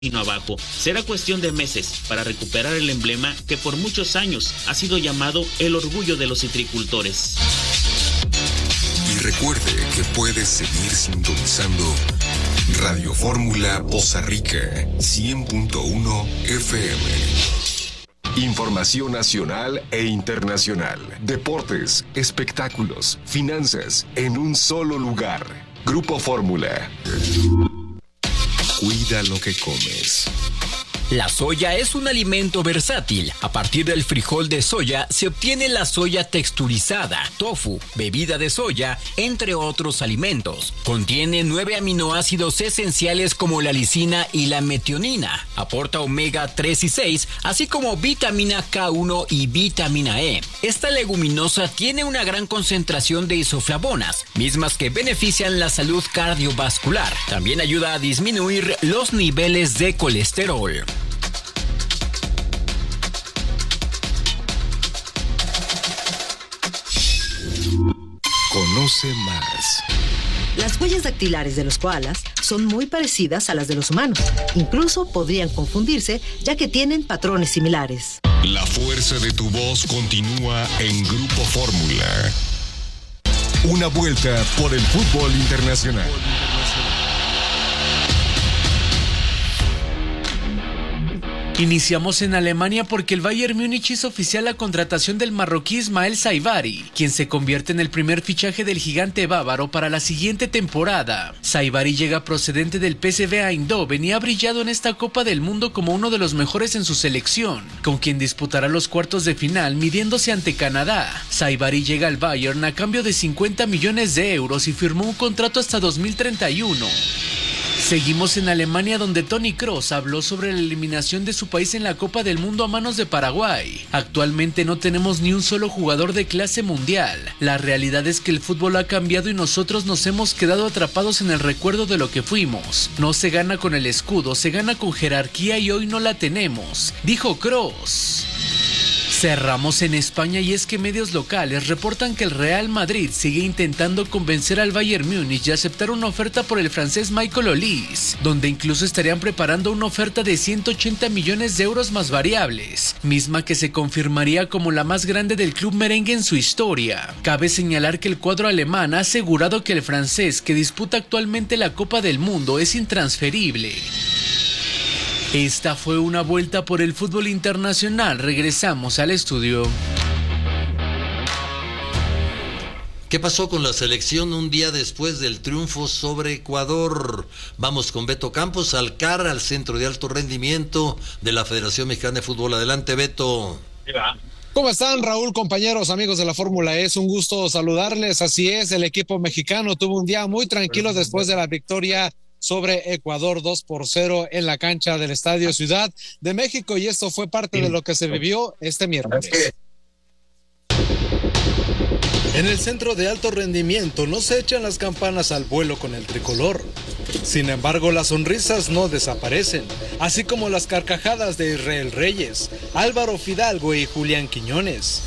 abajo. Será cuestión de meses para recuperar el emblema que por muchos años ha sido llamado el orgullo de los citricultores. Y recuerde que puedes seguir sintonizando Radio Fórmula Poza Rica 100.1 FM. Información nacional e internacional, deportes, espectáculos, finanzas, en un solo lugar. Grupo Fórmula. Cuida lo que comes. La soya es un alimento versátil. A partir del frijol de soya se obtiene la soya texturizada, tofu, bebida de soya, entre otros alimentos. Contiene 9 aminoácidos esenciales como la lisina y la metionina. Aporta omega 3 y 6, así como vitamina K1 y vitamina E. Esta leguminosa tiene una gran concentración de isoflavonas, mismas que benefician la salud cardiovascular. También ayuda a disminuir los niveles de colesterol. Conoce más. Las huellas dactilares de los koalas son muy parecidas a las de los humanos. Incluso podrían confundirse, ya que tienen patrones similares. La fuerza de tu voz continúa en Grupo Fórmula. Una vuelta por el fútbol internacional. Iniciamos en Alemania porque el Bayern Múnich hizo oficial la contratación del marroquí Ismael Saibari, quien se convierte en el primer fichaje del gigante bávaro para la siguiente temporada. Saibari llega procedente del PSV Eindhoven y ha brillado en esta Copa del Mundo como uno de los mejores en su selección, con quien disputará los cuartos de final midiéndose ante Canadá. Saibari llega al Bayern a cambio de 50 millones de euros y firmó un contrato hasta 2031. Seguimos en Alemania, donde Toni Kroos habló sobre la eliminación de su país en la Copa del Mundo a manos de Paraguay. Actualmente no tenemos ni un solo jugador de clase mundial. La realidad es que el fútbol ha cambiado y nosotros nos hemos quedado atrapados en el recuerdo de lo que fuimos. No se gana con el escudo, se gana con jerarquía y hoy no la tenemos, dijo Kroos. Cerramos en España y es que medios locales reportan que el Real Madrid sigue intentando convencer al Bayern Múnich de aceptar una oferta por el francés Michael Olise, donde incluso estarían preparando una oferta de 180 millones de euros más variables, misma que se confirmaría como la más grande del club merengue en su historia. Cabe señalar que el cuadro alemán ha asegurado que el francés, que disputa actualmente la Copa del Mundo, es intransferible. Esta fue una vuelta por el fútbol internacional. Regresamos al estudio. ¿Qué pasó con la selección un día después del triunfo sobre Ecuador? Vamos con Beto Campos, al CAR, al Centro de Alto Rendimiento de la Federación Mexicana de Fútbol. Adelante, Beto. ¿Cómo están, Raúl, compañeros, amigos de la Fórmula E? Es un gusto saludarles. Así es, el equipo mexicano tuvo un día muy tranquilo después de la victoria sobre Ecuador 2-0 en la cancha del Estadio Ciudad de México, y esto fue parte de lo que se vivió este miércoles. En el Centro de Alto Rendimiento no se echan las campanas al vuelo con el tricolor. Sin embargo, las sonrisas no desaparecen, así como las carcajadas de Israel Reyes, Álvaro Fidalgo y Julián Quiñones.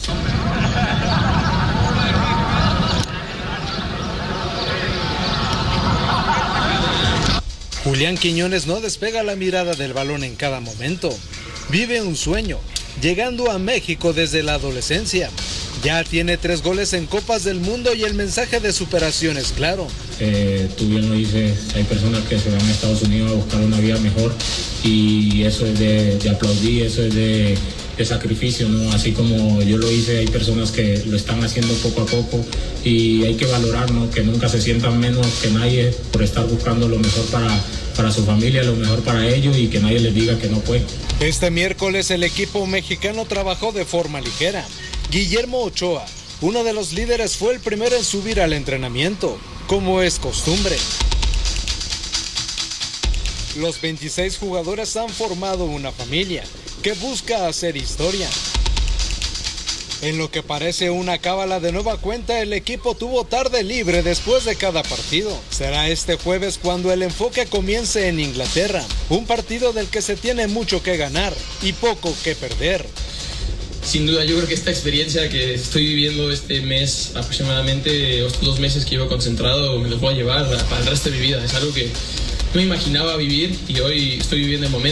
Julián Quiñones no despega la mirada del balón en cada momento. Vive un sueño, llegando a México desde la adolescencia. Ya tiene 3 goles en Copas del Mundo y el mensaje de superación es claro. Tú bien lo dices, hay personas que se van a Estados Unidos a buscar una vida mejor y eso es de aplaudir, eso es de sacrificio, ¿no? Así como yo lo hice, hay personas que lo están haciendo poco a poco y hay que valorar, ¿no? Que nunca se sientan menos que nadie por estar buscando lo mejor para su familia, lo mejor para ellos y que nadie les diga que no puede. Este miércoles el equipo mexicano trabajó de forma ligera. Guillermo Ochoa, uno de los líderes, fue el primero en subir al entrenamiento, como es costumbre. Los 26 jugadores han formado una familia que busca hacer historia. En lo que parece una cábala de nueva cuenta, el equipo tuvo tarde libre después de cada partido. Será este jueves cuando el enfoque comience en Inglaterra, un partido del que se tiene mucho que ganar y poco que perder. Sin duda, yo creo que esta experiencia que estoy viviendo este mes, aproximadamente 2 meses que llevo concentrado, me los voy a llevar para el resto de mi vida. Es algo que me imaginaba vivir y hoy estoy viviendo el momento.